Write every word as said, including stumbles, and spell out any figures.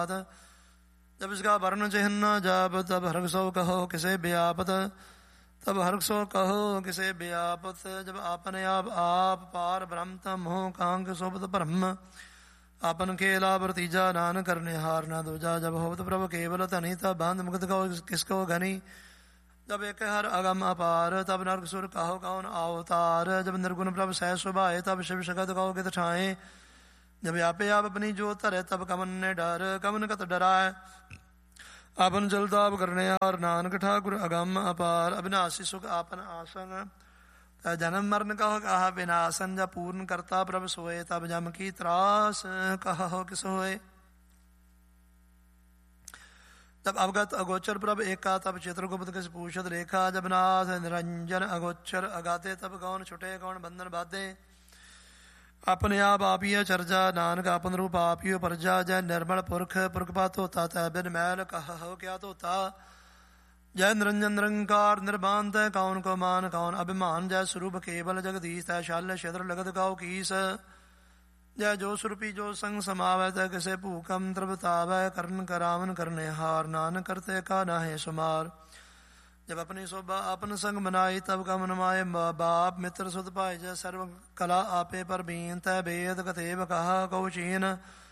जब इसका वर्ण चिन्ह जब तब हर्ष सो कहो किसे व्यापत, तब हर्ष सो कहो किसे व्यापत। जब आपने आप आप पार ब्रह्म तम हो कांग सोबत ब्रह्म, आपन खेला भतीजा नान करने हार ना दूजा। जब होत प्रभु केवल धनी तब बंध मुक्त कहो किसको घनी, जब एक हर अगम अपार तब नरक सुर कहो कौन अवतार। जब निर्गुण प्रभु सह सुभाए तब शिव शगत कहो कित ठाए, जब आपे आप अपनी जो धरे तब कमन ने डर कमन कत डराए। आपन जलताप करने और नानक ठाकुर अगम अपार, अविनाशी सुख आपन आसन। जन्म मरण कहो कहा विनाशन, जब पूर्ण करता प्रभु सोए तब जम की त्रास कहो किस होए। जब अवगत अगोचर प्रभु एका तब चित्रगुप्त किस पूछत रेखा। जब नाथ निरंजन अगोचर अगाते तब कौन छुटे कौन बंधन बाधे। अपने आप आपिय चर्चा नानक अपन रूप आपियो प्रजा। जय निर्मल पुरख पुरख पात होता तय बिन मैल कहा हो क्या तोता। जय निरंजन निरंकार निर्बांत कौन को मान कौन अभिमान। जय स्वरूप केवल जगदीश तय शाल्य क्षेत्र लगत गाओ कीस। जय जो सुरपी जो संग समावै तय किसे भूकम त्रिबतावै। करण करावन करने हार नानक करते का नाहे सुमार। जब अपनी शोभा अपन संग बनाई तब का मनमाए बाप मित्र सुत भाई। जय सर्व कला आपे पर बीन तय वेद कथेब कहा कौ चीन।